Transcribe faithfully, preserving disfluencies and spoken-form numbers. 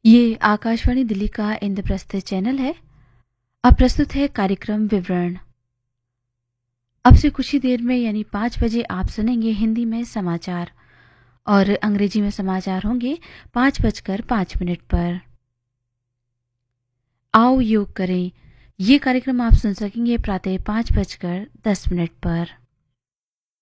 ये आकाशवाणी दिल्ली का इंद्रप्रस्थ चैनल है। अब प्रस्तुत है कार्यक्रम विवरण। अब से कुछ ही देर में यानी पाँच बजे आप सुनेंगे हिंदी में समाचार और अंग्रेजी में समाचार होंगे पाँच बजकर पाँच मिनट पर। आओ योग करें, ये कार्यक्रम आप सुन सकेंगे प्रातः पाँच बजकर दस मिनट पर।